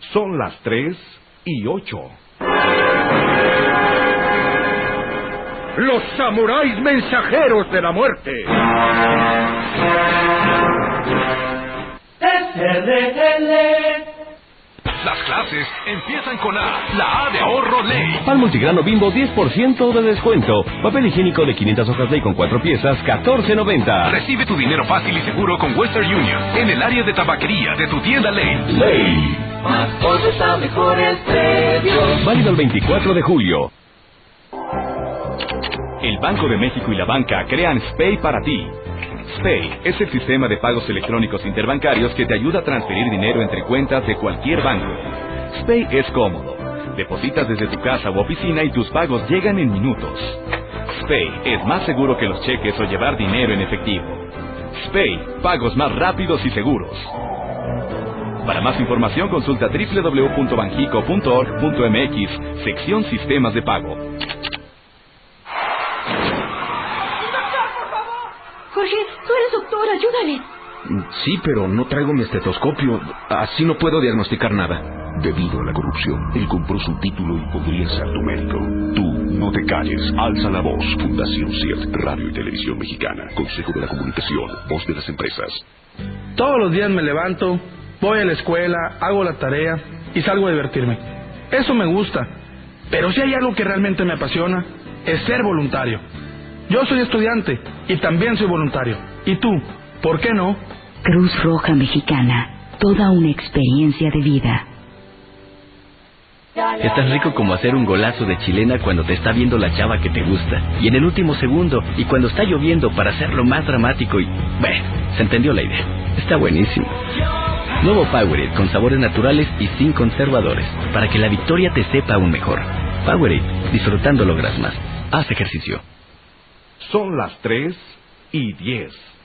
Son las 3:08. Los samuráis mensajeros de la muerte. Las clases empiezan con A, la A de ahorro Ley. Pan multigrano Bimbo 10% de descuento. Papel higiénico de 500 hojas Ley con 4 piezas, $14.90. Recibe tu dinero fácil y seguro con Western Union en el área de tabaquería de tu tienda Ley. Ley. Más cosas a mejores precios. Válido el 24 de julio. El Banco de México y la banca crean SPEI para ti. SPEI es el sistema de pagos electrónicos interbancarios que te ayuda a transferir dinero entre cuentas de cualquier banco. SPEI es cómodo. Depositas desde tu casa u oficina y tus pagos llegan en minutos. SPEI es más seguro que los cheques o llevar dinero en efectivo. SPEI, pagos más rápidos y seguros. Para más información consulta www.banjico.org.mx, sección Sistemas de Pago. Jorge, tú eres doctor, ayúdale. Sí, pero no traigo mi estetoscopio. Así no puedo diagnosticar nada. Debido a la corrupción, él compró su título y podría ser tu médico. Tú, no te calles, alza la voz. Fundación CIRT, Radio y Televisión Mexicana. Consejo de la Comunicación, voz de las empresas. Todos los días me levanto, voy a la escuela, hago la tarea y salgo a divertirme. Eso me gusta. Pero si hay algo que realmente me apasiona, es ser voluntario. Yo soy estudiante y también soy voluntario. ¿Y tú? ¿Por qué no? Cruz Roja Mexicana. Toda una experiencia de vida. Es tan rico como hacer un golazo de chilena cuando te está viendo la chava que te gusta. Y en el último segundo. Y cuando está lloviendo para hacerlo más dramático y... Bueno, se entendió la idea. Está buenísimo. Nuevo Powerade con sabores naturales y sin conservadores. Para que la victoria te sepa aún mejor. Powerade. Disfrutando logras más. Haz ejercicio. Son las 3:10.